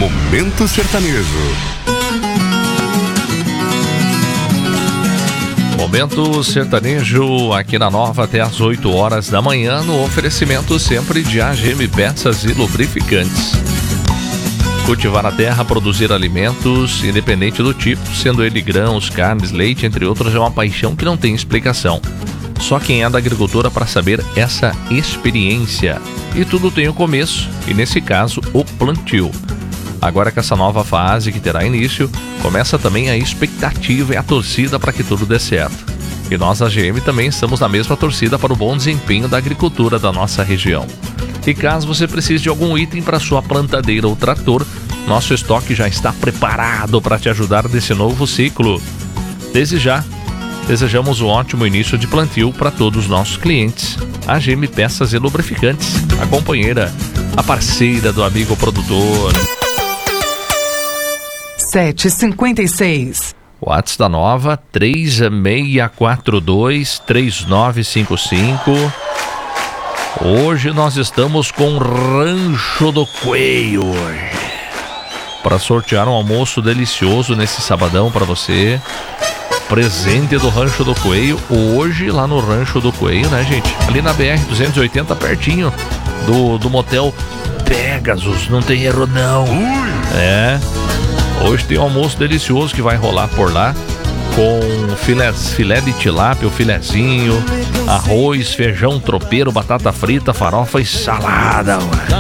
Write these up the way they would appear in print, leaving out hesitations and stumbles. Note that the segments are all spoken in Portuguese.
Momento Sertanejo. Momento Sertanejo aqui na Nova até às 8 horas da manhã, no oferecimento sempre de AGM Peças e Lubrificantes. Cultivar a terra, produzir alimentos, independente do tipo, sendo ele grãos, carnes, leite, entre outros, é uma paixão que não tem explicação. Só quem é da agricultura para saber essa experiência. E tudo tem um começo, e nesse caso, o plantio. Agora que essa nova fase que terá início, começa também a expectativa e a torcida para que tudo dê certo. E nós, a AGM, também estamos na mesma torcida para o bom desempenho da agricultura da nossa região. E caso você precise de algum item para sua plantadeira ou trator, nosso estoque já está preparado para te ajudar nesse novo ciclo. Desde já, desejamos um ótimo início de plantio para todos os nossos clientes. AGM Peças e Lubrificantes, a companheira, a parceira do amigo produtor. 7h56. WhatsApp da Nova, 3642-3955. Hoje nós estamos com Rancho do Coelho para sortear um almoço delicioso nesse sabadão para você. Presente do Rancho do Coelho, hoje lá no Rancho do Coelho, né, gente? Ali na BR-280, pertinho do motel Pegasus, não tem erro não. É, hoje tem um almoço delicioso que vai rolar por lá, com filé de tilápia, o filezinho, arroz, feijão tropeiro, batata frita, farofa e salada.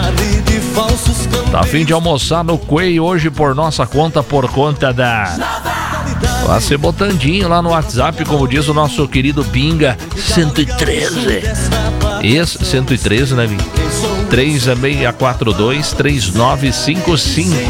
Tá a fim de almoçar no Coelho hoje por nossa conta, por conta da... Vai ser botandinho lá no WhatsApp, como diz o nosso querido Binga, 113. Esse 113, né, Binga? 3642-3955.